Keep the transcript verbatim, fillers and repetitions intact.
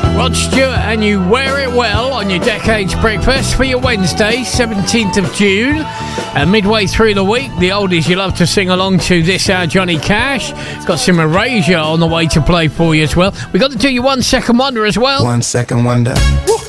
Rod Stewart and You Wear It Well on your Decades Breakfast for your Wednesday, seventeenth of June. And midway through the week, the oldies you love to sing along to this hour, Johnny Cash. Got some Erasure on the way to play for you as well. We got to do you One Second Wonder as well. One Second Wonder. Woo.